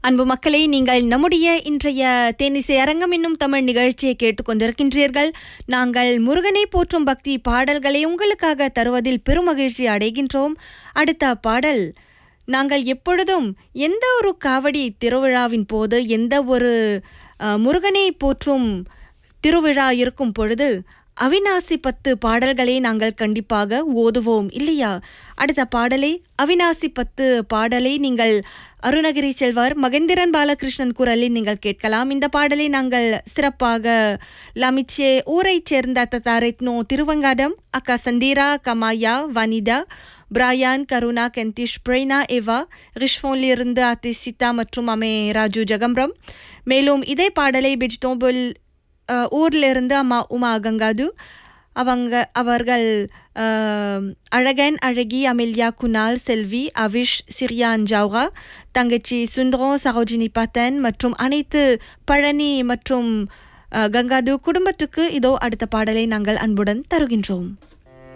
அன்பு மக்களே, நீங்கள் நம்முடைய இன்றைய தேனிசை அரங்கம் என்னும் தமிழ் நிகழ்ச்சியை கேட்டுக்கொண்டிருக்கின்றீர்கள். நாங்கள் முருகனை போற்றும் பக்தி பாடல்களை உங்களுக்காக தருவதில் பெருமகிழ்ச்சி அடைகின்றோம். அடுத்த பாடல், நாங்கள் எப்பொழுதும் எந்த ஒரு காவடி திருவிழாவின் போது, எந்த ஒரு முருகனை போற்றும் திருவிழா இருக்கும் பொழுது அவிநாசி 10 பாடல்களை நாங்கள் கண்டிப்பாக ஓதுவோம் இல்லையா? அடுத்த பாடலை, அவிநாசி 10 பாடலை நீங்கள் அருணகிரி செல்வர் மகேந்திரன் பாலகிருஷ்ணன் குரலில் நீங்கள் கேட்கலாம். இந்த பாடலை நாங்கள் சிறப்பாக லமிச்சே ஊரைச் சேர்ந்த தத்தாரெத்னோ திருவங்காடம், அக்கா சந்தீரா, கமாயா, வனிதா, பிராயான், கருணா, கெந்திஷ், பிரேனா, எவா, ரிஷ்வோன்லிருந்து அத்திசிதா மற்றும் அமே ராஜு ஜகம்பரம். மேலும் இதே பாடலை பிஜ்தோபுல் ஊர்லிருந்து அம்மா உமா கங்காது அவர்கள் அழகன், அழகி, அமெலியா, குனால், செல்வி, அவிஷ், சிரியான், ஜவுரா, தங்கச்சி சுந்தரோ, சரோஜினி பத்தன் மற்றும் அனைத்து பழனி மற்றும் கங்காது குடும்பத்துக்கு இதோ அடுத்த பாடலை நாங்கள் அன்புடன் தருகின்றோம்.